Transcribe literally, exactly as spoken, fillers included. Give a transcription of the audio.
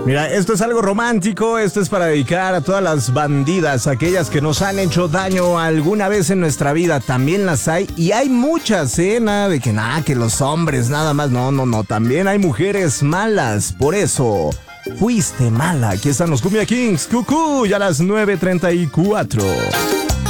Mira, esto es algo romántico, esto es para dedicar a todas las bandidas, aquellas que nos han hecho daño alguna vez en nuestra vida, también las hay, y hay muchas, ¿eh? Nada de que nada, que los hombres nada más, no, no, no, también hay mujeres malas, por eso, fuiste mala. Aquí están los Cumbia Kings, Cucú, ya a las nueve treinta y cuatro.